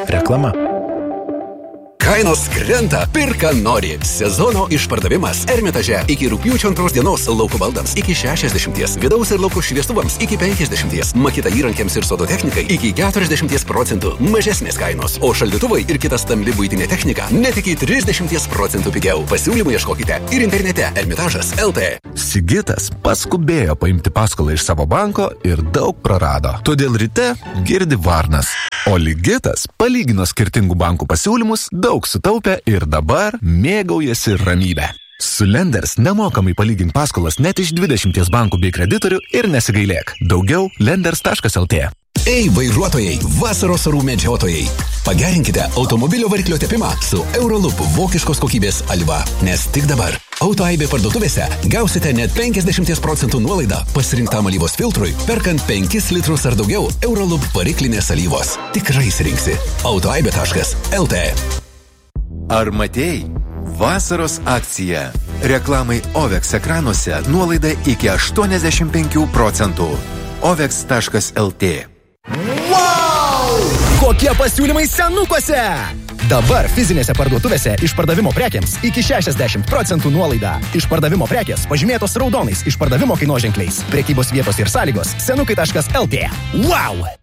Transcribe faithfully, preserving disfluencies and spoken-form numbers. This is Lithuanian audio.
Reklama. Kainos krenta, pirka nori. Sezono išpardavimas Ermitaže iki rugpjūčio antros dienos lauko baldams iki šešiasdešimt, vidaus ir lauko šviestuvams iki penkiasdešimt, makita įrankiams ir sodo technikai iki keturiasdešimt procentų mažesnės kainos, o šaldytuvai ir kita stambli buitinė technika net iki trisdešimt procentų pigiau. Pasiūlymų ieškokite ir internete ermitažas taškas lt. Sigitas paskubėjo paimti paskolą iš savo banko ir daug prarado. Todėl ryte girdi varnas. O Ligitas palygino skirtingų bankų pasiūlymus, daug sutaupė ir dabar mėgaujasi ramybę. Su Lenders nemokamai palygink paskolas net iš dvidešimt bankų bei kreditorių ir nesigailėk. Daugiau lenders taškas lt. Ei, vairuotojai, vasaros orų medžiotojai, pagerinkite automobilio variklio tepimą su Euroloop vokiškos kokybės alyva, nes tik dabar Autoaibė parduotuvėse gausite net penkiasdešimt procentų nuolaidą pasirinktam alyvos filtrui, perkant penkis litrus ar daugiau Euroloop variklinės alyvos. Tikrai išsirinksi. Autoaibė taškas lt. Ar matei? Vasaros akcija. Reklamai Ovex ekranuose nuolaida iki aštuoniasdešimt penkių procentų. ovex taškas lt. Wow! Kokie pasiūlymai senukuose? Dabar fizinėse parduotuvėse išpardavimo prekiams iki šešiasdešimt procentų nuolaida. Išpardavimo prekės pažymėtos raudonais išpardavimo kainoženkliais. Prekybos vietos ir sąlygos senukai taškas lt. Wow!